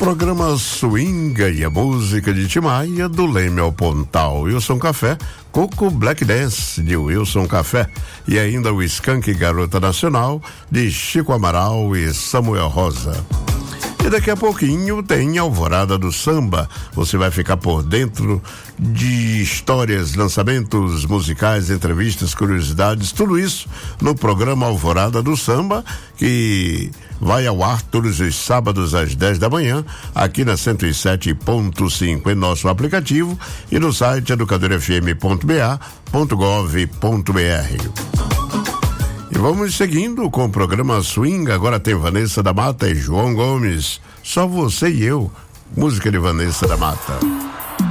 Programa Swinga e a música de Timaya, do Leme ao Pontal. Wilson Café, Coco Black Dance, de Wilson Café. E ainda o Skank Garota Nacional, de Chico Amaral e Samuel Rosa. E daqui a pouquinho tem Alvorada do Samba. Você vai ficar por dentro de histórias, lançamentos musicais, entrevistas, curiosidades, tudo isso no programa Alvorada do Samba, que vai ao ar todos os sábados às 10 da manhã, aqui na 107.5 em nosso aplicativo e no site educadorfm.ba.gov.br. E vamos seguindo com o programa Swing. Agora tem Vanessa da Mata e João Gomes. Só você e eu. Música de Vanessa da Mata.